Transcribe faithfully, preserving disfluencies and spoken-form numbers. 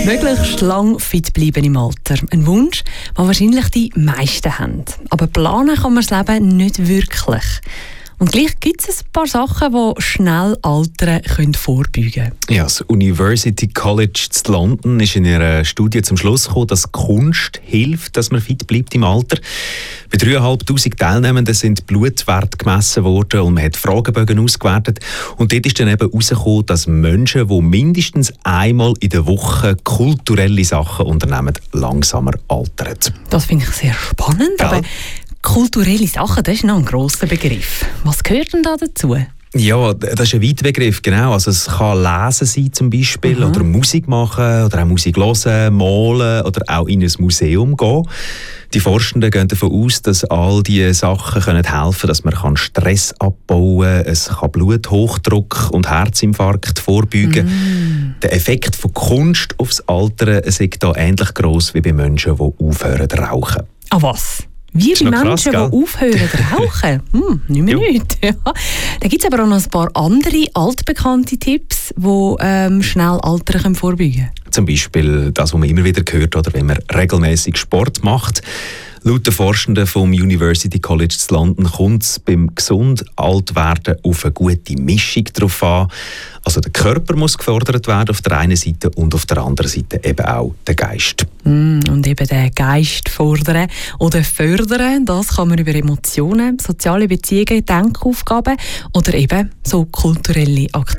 Möglichst lang fit bleiben im Alter. Ein Wunsch, den wahrscheinlich die meisten haben. Aber planen kann man das Leben nicht wirklich. Und gleich gibt es ein paar Sachen, die schnell Altern können vorbeugen können. Ja, das University College in London ist in ihrer Studie zum Schluss gekommen, dass Kunst hilft, dass man fit bleibt im Alter. Bei dreitausendfünfhundert Teilnehmenden sind Blutwerte gemessen worden und man hat Fragebögen ausgewertet. Und dort ist dann eben herausgekommen, dass Menschen, die mindestens einmal in der Woche kulturelle Sachen unternehmen, langsamer altern. Das finde ich sehr spannend. Ja. Aber kulturelle Sachen, das ist noch ein grosser Begriff. Was gehört denn da dazu? Ja, das ist ein weiter Begriff, genau. Also es kann Lesen sein zum Beispiel, mhm. oder Musik machen, oder auch Musik hören, malen oder auch in ein Museum gehen. Die Forschenden gehen davon aus, dass all diese Sachen können helfen, dass man Stress abbauen kann, es kann Bluthochdruck und Herzinfarkt vorbeugen. Mm. Der Effekt von Kunst aufs Altern ist da ähnlich gross wie bei Menschen, die aufhören zu rauchen. Ah was? Wie bei Menschen, krass, die aufhören zu rauchen? Hm, nicht mehr nicht. Ja. Da gibt es aber auch noch ein paar andere altbekannte Tipps, die ähm, schnell Altern vorbeugen können. Zum Beispiel das, was man immer wieder hört, oder wenn man regelmäßig Sport macht. Laut den Forschenden vom University College in London kommt es beim gesund Altwerden auf eine gute Mischung drauf an. Also der Körper muss gefördert werden auf der einen Seite und auf der anderen Seite eben auch der Geist. Mm, und eben den Geist fordern oder fördern, das kann man über Emotionen, soziale Beziehungen, Denkaufgaben oder eben so kulturelle Aktivitäten